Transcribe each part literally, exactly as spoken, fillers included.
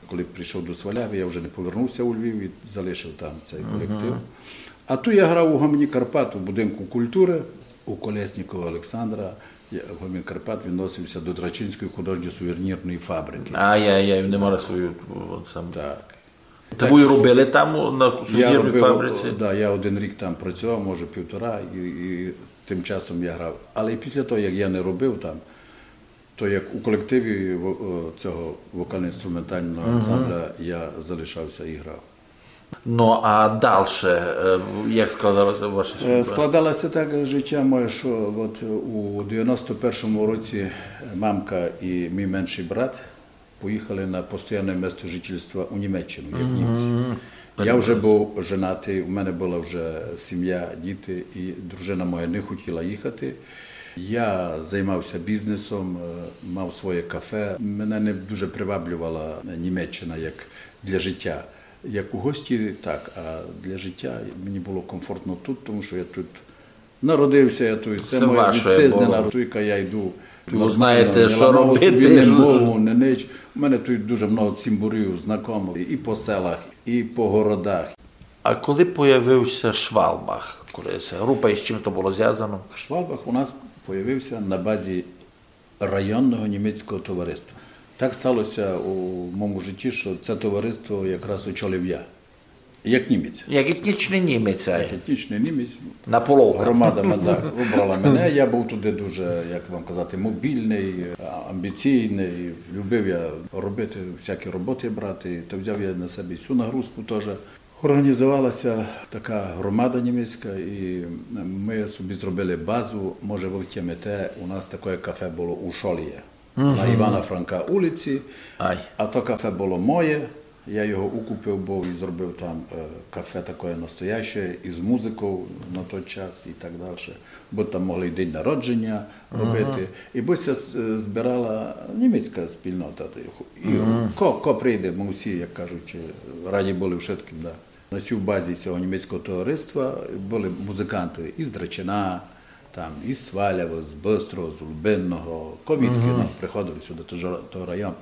коли прийшов до Сваляви, я вже не повернувся у Львів і залишив там цей колектив. А тут я грав у Гоміні Карпат, у будинку культури, у Колєснікова Олександра. Гомін Карпат відносився до Драчинської художньо-сувенірної фабрики. Ай-яй-яй, вони мали свою сам. Так. Та ви робили там на сувенірній фабриці? Так, да, я один рік там працював, може півтора, і, і тим часом я грав. Але і після того, як я не робив там, то як у колективі цього вокально-інструментального ансамбля я залишався і грав. Ну, а далі, як складалося ваше життя? Складалося так життя моє, що от у дев'яносто першому році мамка і мій менший брат поїхали на постійне місце жительства у Німеччину, як німці. Mm-hmm. Я вже був женатий, у мене була вже сім'я, діти, і дружина моя не хотіла їхати. Я займався бізнесом, мав своє кафе. Мене не дуже приваблювала Німеччина як для життя. Як у гості, так, а для життя мені було комфортно тут, тому що я тут народився, я тут, це, це моя вітчизняна туйка, я йду. Ви знаєте, що робити. Не мову, не нич. У мене тут дуже багато цимбурів, знайомих і по селах, і по городах. А коли з'явився Швалбах? Коли ця група і з чим то було зв'язано? Швалбах у нас з'явився на базі районного німецького товариства. Так сталося у моєму житті, що це товариство якраз очолив я, як німець. Як етнічний німець. Як етнічний німець. На половину. Громада так, вибрала мене, я був туди дуже, як вам казати, мобільний, амбіційний, любив я робити, всякі роботи брати, та взяв я на себе всю нагрузку теж. Організувалася така громада німецька, і ми собі зробили базу, може ви втямите, у нас таке кафе було у школі. Uh-huh. На Івана Франка вулиці, Ай. А то кафе було моє, я його укупив, бо і зробив там е, кафе таке настояще, із музикою на той час і так далі, бо там могли й день народження робити. Uh-huh. І бися збирала німецька спільнота. І uh-huh. ко, ко прийде, ми всі, як кажуть, раді були в швидким. Да. На цій базі цього німецького товариства були музиканти із Драчина, там із Свалява, з Бистрого, з Лубинного, ковідки uh-huh. нам приходили сюди, то район.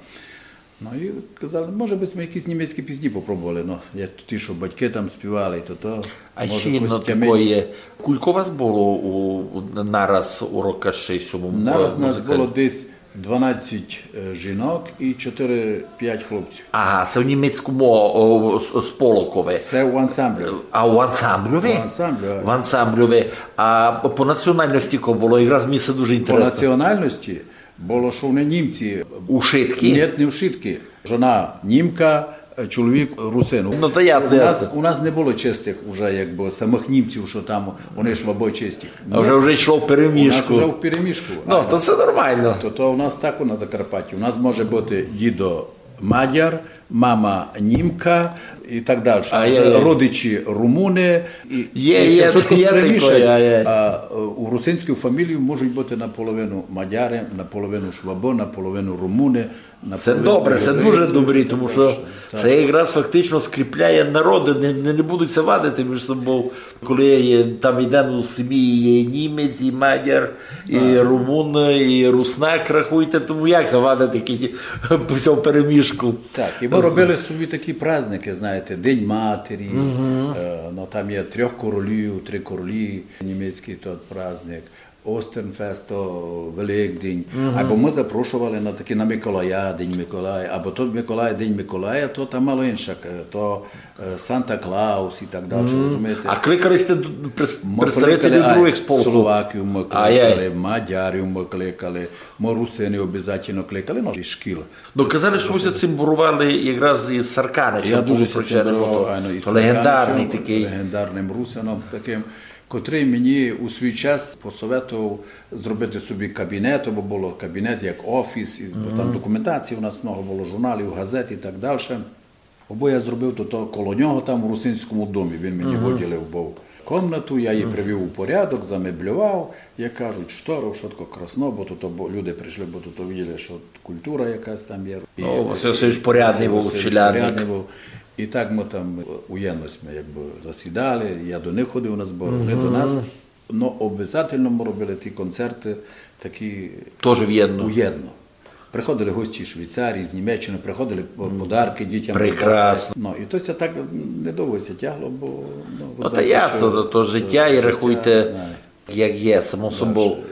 Ну і казали, може би ми якісь німецькі пісні попробували, ну, як ті, що батьки там співали, то то. А ще одно таке, кілько вас було у, нараз у Рокашейсьому? Нараз нас було десь дванадцять жінок і чотири-п'ять хлопців. Ага, це в німецькому сполокове. Це у ансамблі. А у ансамблюві? У ансамблі. В ансамблюві. А по національності кого було? Якраз мені це дуже інтересно. По національності було, що вони німці. Ушитки? Ні, не ушитки. Жона німка, чоловік русин. Ну, то ясно, у, нас, ясно. у нас не було чистих уже, якби, самих німців, що там, вони ж мабуть чисті. А вже вже йшло в перемішку. У нас вже в перемішку. Ну, а, то це нормально. То, то у нас так на Закарпатті. У нас може бути дідо мадяр, мама німка і так далі. А є, родичі румуни. І, є, і є, все, є, є, є. А у русинську фамілію можуть бути наполовину мадяри, наполовину швабо, наполовину румуни. Це добре, це дуже добре, тому що так. Це якраз фактично скріпляє народи, не, не, не будуть це вадити між собою. Коли є, там йде у сім'ї є німець, і мадяр, і а. румун, і руснак, рахуйте, тому як завадити все в переміжку. Так, і ми робили собі такі праздники, знаєте, День матері, угу. е, ну, там є трьох королів, три королі, німецький тот праздник. Остернфест, Великдень, uh-huh. або ми запрошували на такі на Миколая, День Миколая, або то Миколай, День Миколая, то там мало інше, то Санта-Клаус і так далі, uh-huh. розумієте. А кликали сте представителів других сполків? Словаків ми кликали, Мадярів ми кликали, ми русини обов'язково кликали, ну і шкіл. Ну казали, що ви цимбурували якраз із Сарканичем. Я дуже цимбурував, із легендарний такий. Легендарним русином таким. Котрий мені у свій час посоветував зробити собі кабінет, бо було кабінет як офіс, бо там документації у нас много було, журналів, газет і так далі. Бо я зробив то, то коло нього там у Русинському домі, він мені uh-huh. виділив був кімнату, я її привів у порядок, замеблював, як кажуть, шторив, що таке красно, бо тут бо люди прийшли, бо тут виділи, що культура якась там є. О, Василь Васильович порядний був, челядник. І так ми там у єдності якби засідали, я до них ходив на збори, вони mm-hmm. до нас. Но обов'язково ми робили ті концерти такі Тоже в єдно. у єдно. приходили гості з Швейцарії, з Німеччини, приходили подарки дітям. Прекрасно. Ну, і то це так недовго це тягло, бо... Ну, Ну, та ясно, то, то життя і рахуйте, як є, само собою.